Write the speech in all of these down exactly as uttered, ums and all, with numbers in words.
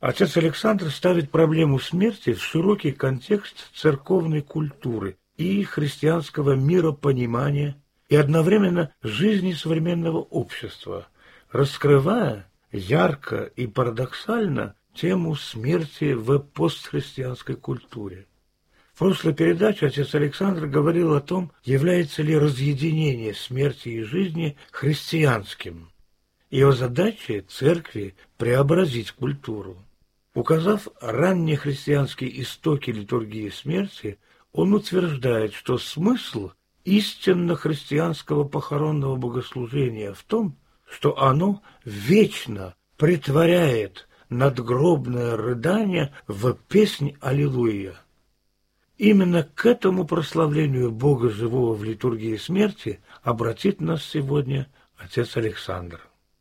Отец Александр ставит проблему смерти в широкий контекст церковной культуры и христианского миропонимания и одновременно жизни современного общества, раскрывая ярко и парадоксально тему смерти в постхристианской культуре. В прошлой передаче отец Александр говорил о том, является ли разъединение смерти и жизни христианским, и о задаче церкви преобразить культуру. Указав раннехристианские истоки литургии смерти, он утверждает, что смысл истинно христианского похоронного богослужения в том, что оно вечно претворяет надгробное рыдание в песнь «Аллилуйя». Именно к этому прославлению Бога живого в литургии смерти обратит нас сегодня отец Александр.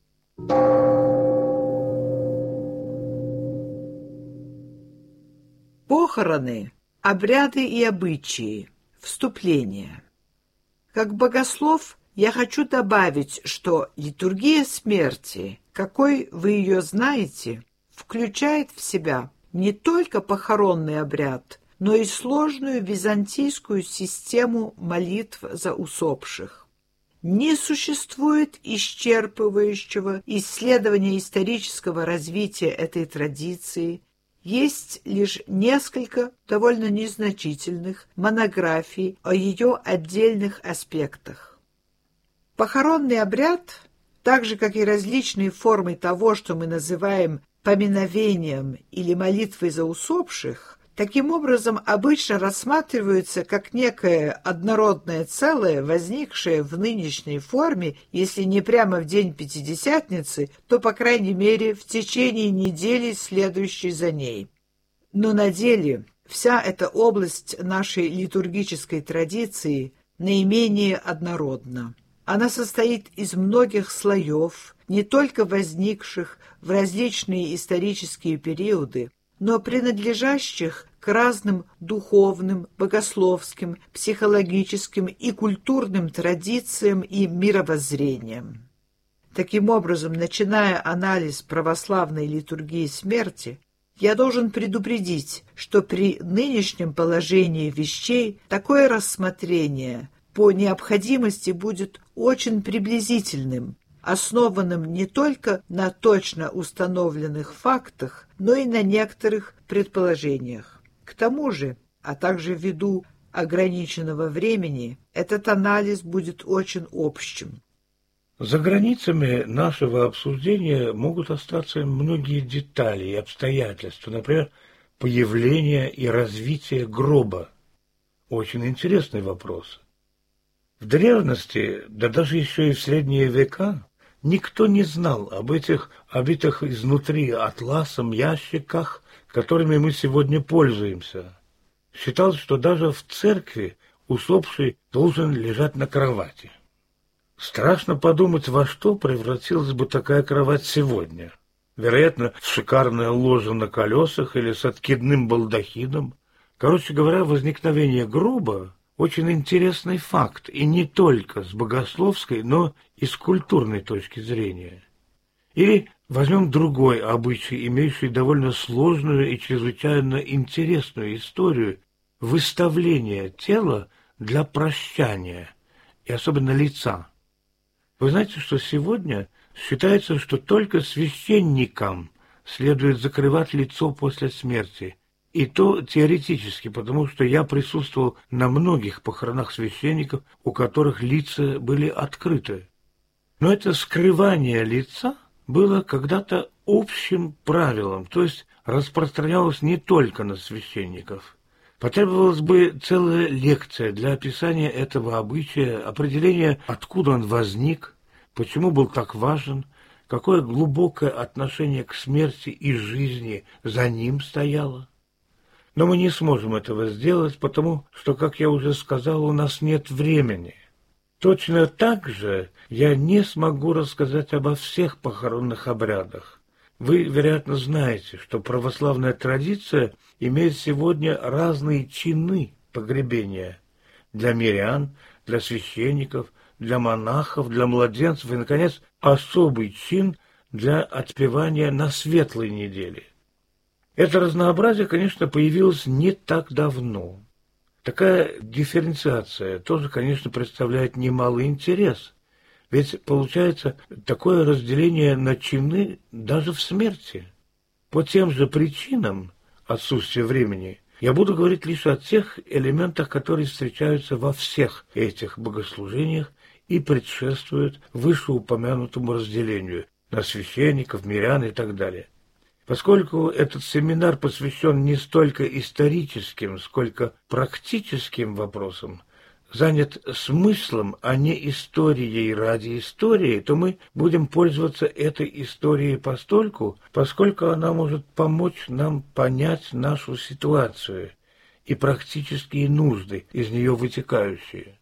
Похороны, обряды и обычаи. Вступление. Как богослов я хочу добавить, что литургия смерти, какой вы ее знаете, включает в себя не только похоронный обряд, но и сложную византийскую систему молитв за усопших. Не существует исчерпывающего исследования исторического развития этой традиции. Есть лишь несколько довольно незначительных монографий о ее отдельных аспектах. Похоронный обряд, так же как и различные формы того, что мы называем поминовением или молитвой за усопших, таким образом обычно рассматриваются как некое однородное целое, возникшее в нынешней форме, если не прямо в день Пятидесятницы, то, по крайней мере, в течение недели, следующей за ней. Но на деле вся эта область нашей литургической традиции наименее однородна. Она состоит из многих слоев, не только возникших в различные исторические периоды, но принадлежащих к разным духовным, богословским, психологическим и культурным традициям и мировоззрениям. Таким образом, начиная анализ православной литургии смерти, я должен предупредить, что при нынешнем положении вещей такое рассмотрение по необходимости будет очень приблизительным, основанным не только на точно установленных фактах, но и на некоторых предположениях. К тому же, а также ввиду ограниченного времени, этот анализ будет очень общим. За границами нашего обсуждения могут остаться многие детали и обстоятельства, например, появление и развитие гроба. Очень интересный вопрос. В древности, да даже еще и в средние века, никто не знал об этих обитых изнутри атласом ящиках, которыми мы сегодня пользуемся. Считалось, что даже в церкви усопший должен лежать на кровати. Страшно подумать, во что превратилась бы такая кровать сегодня. Вероятно, в шикарное ложе на колесах или с откидным балдахином. Короче говоря, возникновение гроба – очень интересный факт, и не только с богословской, но и с культурной точки зрения. Или возьмем другой обычай, имеющий довольно сложную и чрезвычайно интересную историю – выставление тела для прощания, и особенно лица. Вы знаете, что сегодня считается, что только священникам следует закрывать лицо после смерти, и то теоретически, потому что я присутствовал на многих похоронах священников, у которых лица были открыты. Но это скрывание лица было когда-то общим правилом, то есть распространялось не только на священников. Потребовалась бы целая лекция для описания этого обычая, определения, откуда он возник, почему был так важен, какое глубокое отношение к смерти и жизни за ним стояло. Но мы не сможем этого сделать, потому что, как я уже сказал, у нас нет времени. Точно так же я не смогу рассказать обо всех похоронных обрядах. Вы, вероятно, знаете, что православная традиция имеет сегодня разные чины погребения для мирян, для священников, для монахов, для младенцев и, наконец, особый чин для отпевания на светлой неделе. Это разнообразие, конечно, появилось не так давно. Такая дифференциация тоже, конечно, представляет немалый интерес. Ведь получается такое разделение на чины даже в смерти. По тем же причинам отсутствия времени я буду говорить лишь о тех элементах, которые встречаются во всех этих богослужениях и предшествуют вышеупомянутому разделению на священников, мирян и так далее. Поскольку этот семинар посвящен не столько историческим, сколько практическим вопросам, занят смыслом, а не историей ради истории, то мы будем пользоваться этой историей постольку, поскольку она может помочь нам понять нашу ситуацию и практические нужды, из нее вытекающие.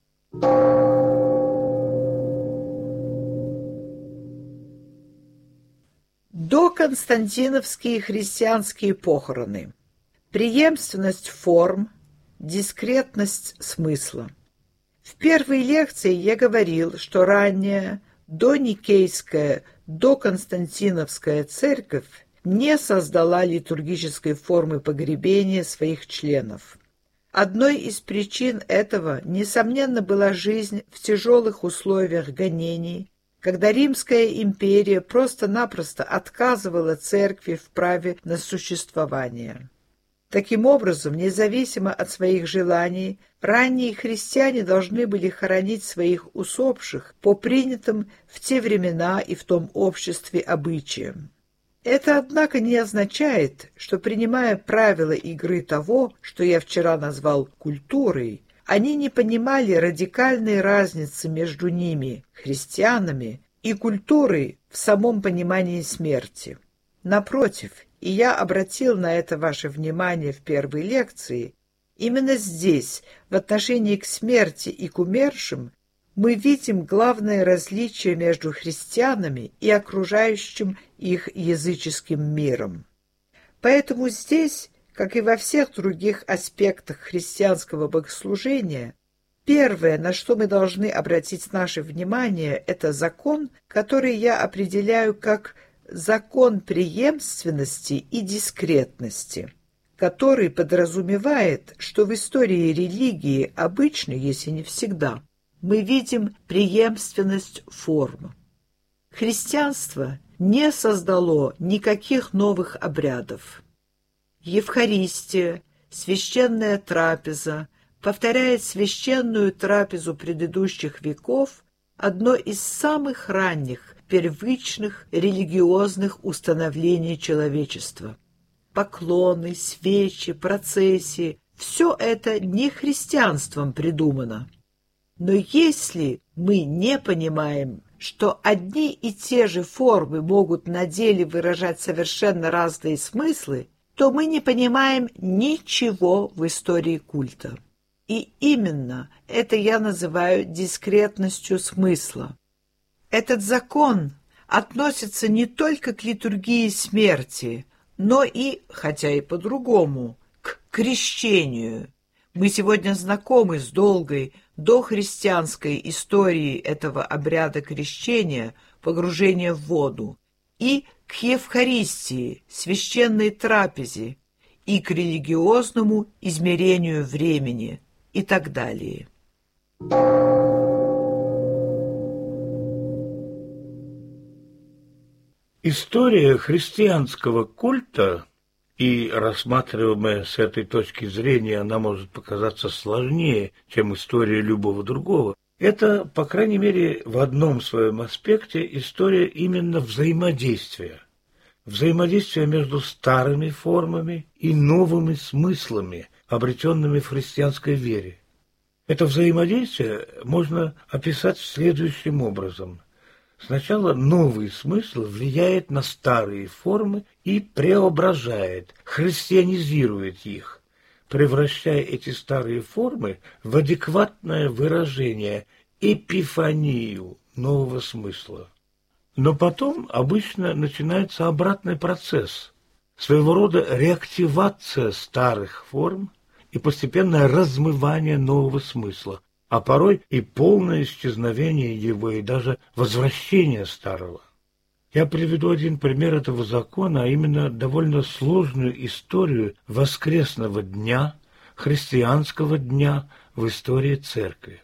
Доконстантиновские христианские похороны. Преемственность форм, дискретность смысла. В первой лекции я говорил, что ранняя доникейская доконстантиновская церковь не создала литургической формы погребения своих членов. Одной из причин этого, несомненно, была жизнь в тяжелых условиях гонений, когда Римская империя просто-напросто отказывала церкви в праве на существование. Таким образом, независимо от своих желаний, ранние христиане должны были хоронить своих усопших по принятым в те времена и в том обществе обычаям. Это, однако, не означает, что, принимая правила игры того, что я вчера назвал культурой, они не понимали радикальной разницы между ними, христианами, и культурой в самом понимании смерти. Напротив, и я обратил на это ваше внимание в первой лекции, именно здесь, в отношении к смерти и к умершим, мы видим главное различие между христианами и окружающим их языческим миром. Поэтому здесь, как и во всех других аспектах христианского богослужения, первое, на что мы должны обратить наше внимание, это закон, который я определяю как закон преемственности и дискретности, который подразумевает, что в истории религии обычно, если не всегда, мы видим преемственность форм. Христианство не создало никаких новых обрядов. Евхаристия, священная трапеза, повторяет священную трапезу предыдущих веков, одно из самых ранних, первичных религиозных установлений человечества. Поклоны, свечи, процессии – все это не христианством придумано. Но если мы не понимаем, что одни и те же формы могут на деле выражать совершенно разные смыслы, то мы не понимаем ничего в истории культа. И именно это я называю дискретностью смысла. Этот закон относится не только к литургии смерти, но и, хотя и по-другому, к крещению. Мы сегодня знакомы с долгой дохристианской историей этого обряда крещения, погружения в воду, и к Евхаристии, священной трапезе, и к религиозному измерению времени, и так далее. История христианского культа, и рассматриваемая с этой точки зрения, она может показаться сложнее, чем история любого другого, это, по крайней мере, в одном своем аспекте история именно взаимодействия. Взаимодействия между старыми формами и новыми смыслами, обретенными в христианской вере. Это взаимодействие можно описать следующим образом. Сначала новый смысл влияет на старые формы и преображает, христианизирует их, превращая эти старые формы в адекватное выражение, эпифанию нового смысла. Но потом обычно начинается обратный процесс, своего рода реактивация старых форм и постепенное размывание нового смысла, а порой и полное исчезновение его и даже возвращение старого. Я приведу один пример этого закона, а именно довольно сложную историю воскресного дня, христианского дня в истории церкви.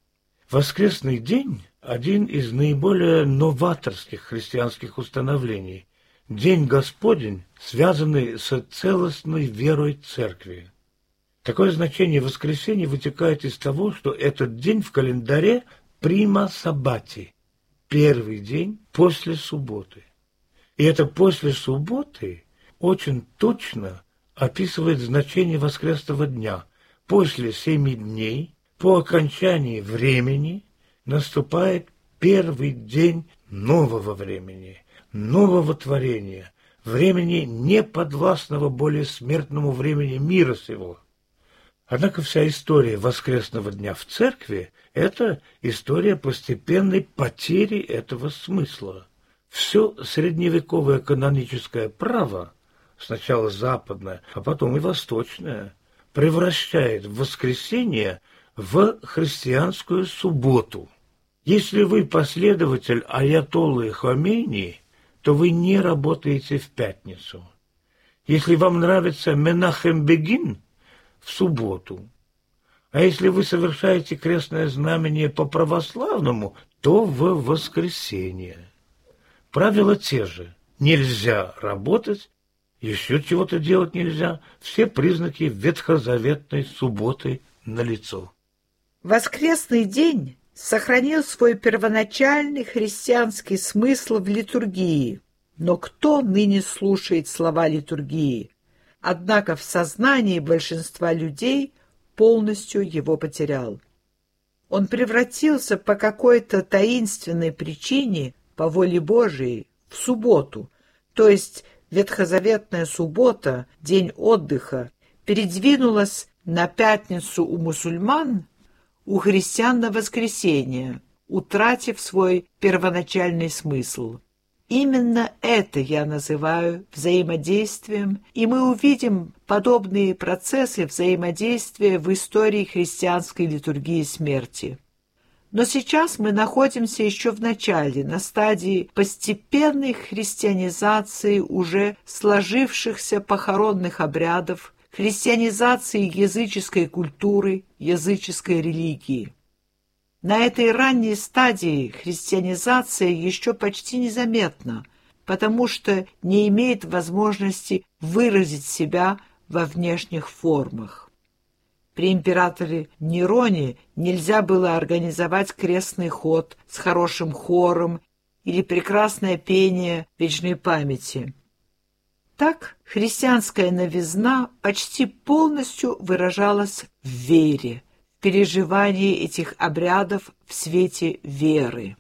Воскресный день – один из наиболее новаторских христианских установлений. День Господень, связанный с целостной верой церкви. Такое значение воскресенья вытекает из того, что этот день в календаре прима саббати, первый день после субботы. И это после субботы очень точно описывает значение воскресного дня. После семи дней, по окончании времени, наступает первый день нового времени, нового творения, времени, не подвластного более смертному времени мира сего. Однако вся история воскресного дня в церкви – это история постепенной потери этого смысла. Все средневековое каноническое право, сначала западное, а потом и восточное, превращает воскресенье в христианскую субботу. Если вы последователь аятоллы Хомейни, то вы не работаете в пятницу. Если вам нравится Менахем Бегин – в субботу. А если вы совершаете крестное знамение по православному, то в воскресенье. Правила те же. Нельзя работать, еще чего-то делать нельзя. Все признаки ветхозаветной субботы налицо. Воскресный день сохранил свой первоначальный христианский смысл в литургии. Но кто ныне слушает слова литургии? Однако в сознании большинства людей полностью его потерял. Он превратился по какой-то таинственной причине, по воле Божией, в субботу, то есть ветхозаветная суббота, день отдыха, передвинулась на пятницу у мусульман, у христиан на воскресенье, утратив свой первоначальный смысл. Именно это я называю взаимодействием, и мы увидим подобные процессы взаимодействия в истории христианской литургии смерти. Но сейчас мы находимся еще в начале, на стадии постепенной христианизации уже сложившихся похоронных обрядов, христианизации языческой культуры, языческой религии. На этой ранней стадии христианизация еще почти незаметна, потому что не имеет возможности выразить себя во внешних формах. При императоре Нероне нельзя было организовать крестный ход с хорошим хором или прекрасное пение вечной памяти. Так христианская новизна почти полностью выражалась в вере, переживание этих обрядов в свете веры.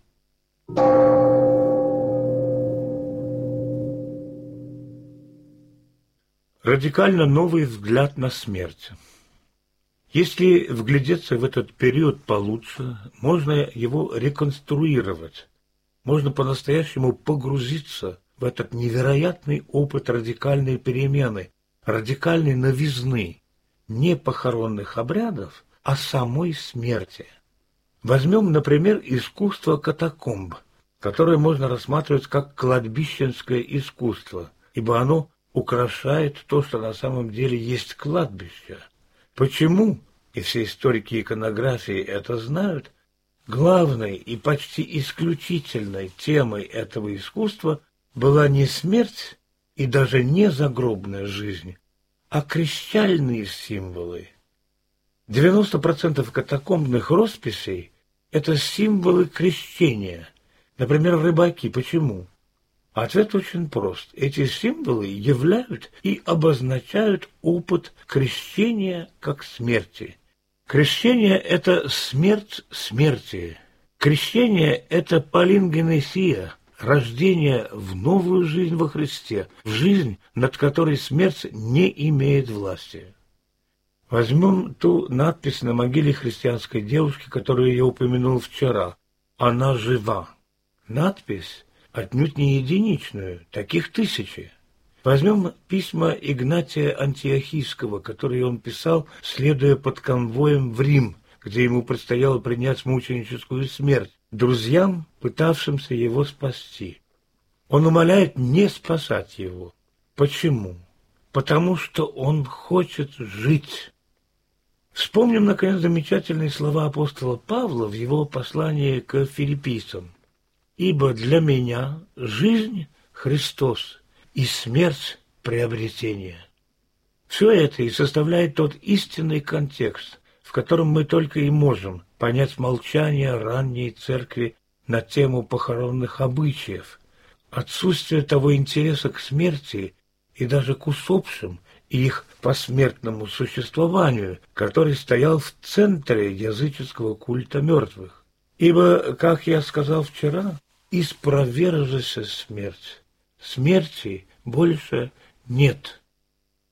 Радикально новый взгляд на смерть. Если вглядеться в этот период получше, можно его реконструировать, можно по-настоящему погрузиться в этот невероятный опыт радикальной перемены, радикальной новизны, не похоронных обрядов, а самой смерти. Возьмем, например, искусство катакомб, которое можно рассматривать как кладбищенское искусство, ибо оно украшает то, что на самом деле есть кладбище. Почему, и все историки иконографии это знают, главной и почти исключительной темой этого искусства была не смерть и даже не загробная жизнь, а крещальные символы. девяносто процентов катакомбных росписей – это символы крещения. Например, рыбаки. Почему? Ответ очень прост. Эти символы являют и обозначают опыт крещения как смерти. Крещение – это смерть смерти. Крещение – это полингенесия, рождение в новую жизнь во Христе, в жизнь, над которой смерть не имеет власти. Возьмем ту надпись на могиле христианской девушки, которую я упомянул вчера. Она жива. Надпись отнюдь не единичную, таких тысячи. Возьмем письма Игнатия Антиохийского, которые он писал, следуя под конвоем в Рим, где ему предстояло принять мученическую смерть, друзьям, пытавшимся его спасти. Он умоляет не спасать его. Почему? Потому что он хочет жить. Вспомним, наконец, замечательные слова апостола Павла в его послании к филиппийцам. «Ибо для меня жизнь – Христос, и смерть – приобретение». Все это и составляет тот истинный контекст, в котором мы только и можем понять молчание ранней церкви на тему похоронных обычаев, отсутствие того интереса к смерти и даже к усопшим и их посмертному существованию, который стоял в центре языческого культа мертвых. Ибо, как я сказал вчера, испровержися смерть, смерти больше нет.